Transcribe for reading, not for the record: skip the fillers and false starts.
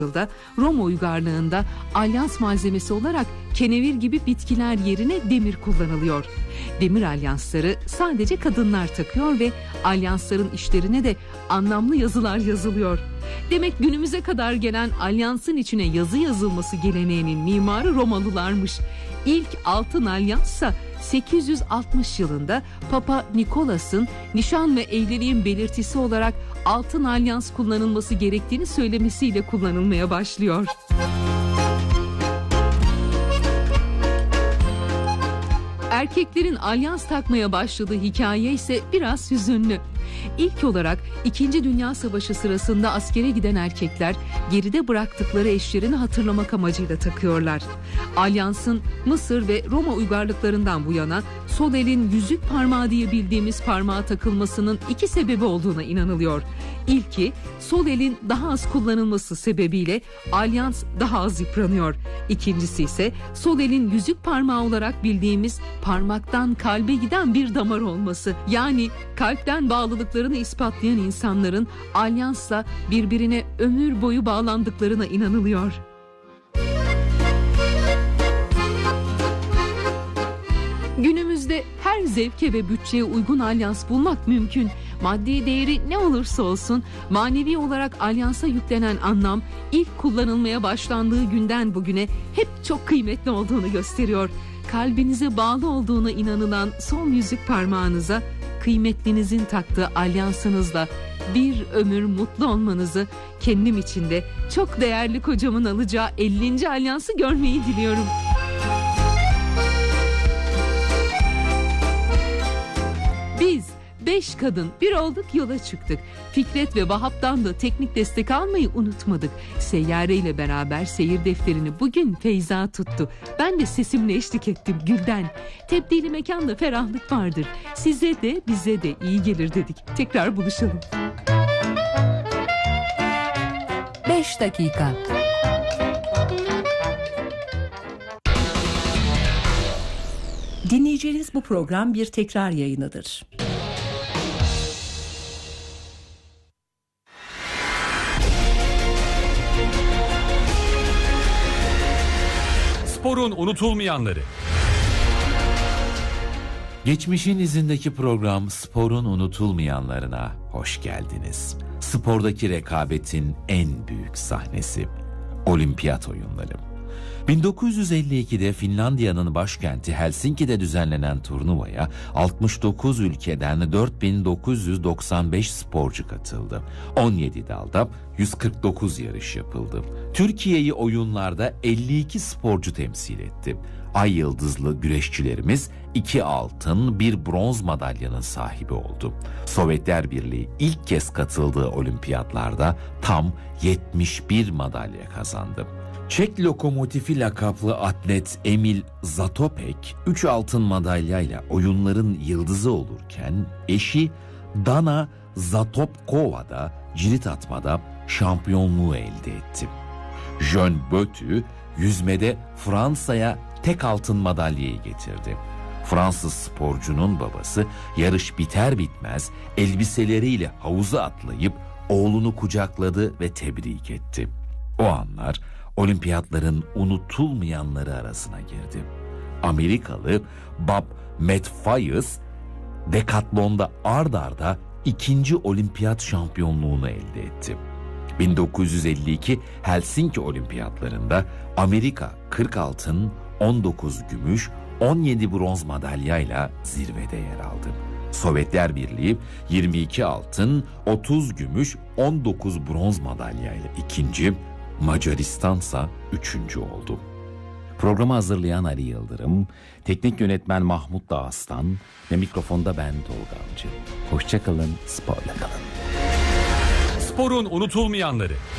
yılda Roma uygarlığında alyans malzemesi olarak kenevir gibi bitkiler yerine demir kullanılıyor. Demir alyansları sadece kadınlar takıyor ve alyansların işlerine de anlamlı yazılar yazılıyor. Demek günümüze kadar gelen alyansın içine yazı yazılması geleneğinin mimarı Romalılarmış. İlk altın alyanssa 860 yılında Papa Nikolas'ın nişan ve evliliğin belirtisi olarak altın alyans kullanılması gerektiğini söylemesiyle kullanılmaya başlıyor. Erkeklerin alyans takmaya başladığı hikaye ise biraz hüzünlü. İlk olarak 2. Dünya Savaşı sırasında askere giden erkekler geride bıraktıkları eşlerini hatırlamak amacıyla takıyorlar. Alyansın Mısır ve Roma uygarlıklarından bu yana sol elin yüzük parmağı diye bildiğimiz parmağa takılmasının iki sebebi olduğuna inanılıyor. İlki, sol elin daha az kullanılması sebebiyle alyans daha az yıpranıyor. İkincisi ise sol elin yüzük parmağı olarak bildiğimiz parmaktan kalbe giden bir damar olması. Yani kalpten bağlılıklarını ispatlayan insanların alyansla birbirine ömür boyu bağlandıklarına inanılıyor. Günümüzde her zevke ve bütçeye uygun alyans bulmak mümkün. Maddi değeri ne olursa olsun manevi olarak alyansa yüklenen anlam ilk kullanılmaya başlandığı günden bugüne hep çok kıymetli olduğunu gösteriyor. Kalbinize bağlı olduğuna inanılan son yüzük parmağınıza kıymetlinizin taktığı alyansınızla bir ömür mutlu olmanızı, kendim için de çok değerli kocamın alacağı 50. alyansı görmeyi diliyorum. Biz 5 kadın bir olduk, yola çıktık. Fikret ve Vahap'tan da teknik destek almayı unutmadık. Seyyare ile beraber seyir defterini bugün Feyza tuttu. Ben de sesimle eşlik ettim Gülden. Tebdili mekanda ferahlık vardır. Size de bize de iyi gelir dedik. Tekrar buluşalım. 5 dakika. Dinleyeceğiniz bu program bir tekrar yayınıdır. Sporun unutulmayanları. Geçmişin izindeki program Sporun unutulmayanlarına hoş geldiniz. Spordaki rekabetin en büyük sahnesi Olimpiyat Oyunları. 1952'de Finlandiya'nın başkenti Helsinki'de düzenlenen turnuvaya 69 ülkeden 4995 sporcu katıldı. 17 dalda 149 yarış yapıldı. Türkiye'yi oyunlarda 52 sporcu temsil etti. Ay yıldızlı güreşçilerimiz 2 altın, 1 bronz madalyanın sahibi oldu. Sovyetler Birliği ilk kez katıldığı olimpiyatlarda tam 71 madalya kazandı. Çek lokomotifi lakaplı atlet Emil Zatopek 3 altın madalyayla oyunların yıldızı olurken eşi Dana Zatopkova da cirit atmada şampiyonluğu elde etti. Jean Bötü yüzmede Fransa'ya tek altın madalyayı getirdi. Fransız sporcunun babası yarış biter bitmez elbiseleriyle havuza atlayıp oğlunu kucakladı ve tebrik etti. O anlar olimpiyatların unutulmayanları arasına girdi. Amerikalı Bob Matthews dekatlonda ard arda 2. olimpiyat şampiyonluğunu elde etti. 1952 Helsinki olimpiyatlarında Amerika 40 altın, 19 gümüş, 17 bronz madalyayla zirvede yer aldı. Sovyetler Birliği 22 altın, 30 gümüş, 19 bronz madalyayla ikinci, Macaristan'sa 3. oldu. Programı hazırlayan Ali Yıldırım, teknik yönetmen Mahmut Dağıstan ve mikrofonda ben Tolga Avcı. Hoşça kalın, sporla kalın. Sporun unutulmayanları.